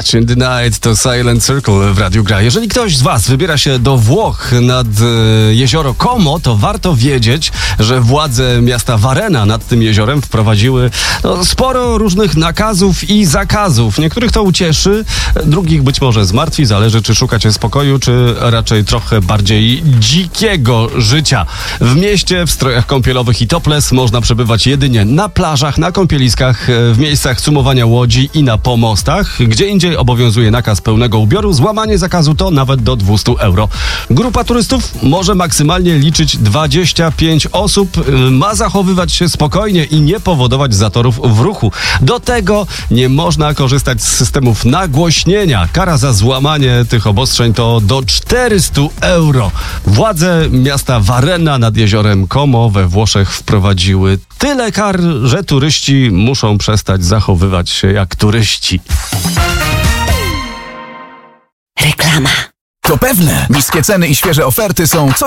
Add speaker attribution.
Speaker 1: Touch in the Night to Silent Circle w Radiu Gra. Jeżeli ktoś z was wybiera się do Włoch nad jezioro Como, to warto wiedzieć, że władze miasta Varena nad tym jeziorem wprowadziły sporo różnych nakazów i zakazów. Niektórych to ucieszy, drugich być może zmartwi, zależy czy szukacie spokoju, czy raczej trochę bardziej dzikiego życia. W mieście w strojach kąpielowych i topless można przebywać jedynie na plażach, na kąpieliskach, w miejscach cumowania łodzi i na pomostach. Gdzie indziej obowiązuje nakaz pełnego ubioru. Złamanie zakazu to nawet do 200 euro. Grupa turystów może maksymalnie liczyć 25 osób. Ma zachowywać się spokojnie i nie powodować zatorów w ruchu. Do tego nie można korzystać z systemów nagłośnienia. Kara za złamanie tych obostrzeń to do 400 euro. Władze miasta Varena nad jeziorem Como we Włoszech wprowadziły tyle kar, że turyści muszą przestać zachowywać się jak turyści.
Speaker 2: Reklama.
Speaker 3: To pewne, niskie ceny i świeże oferty są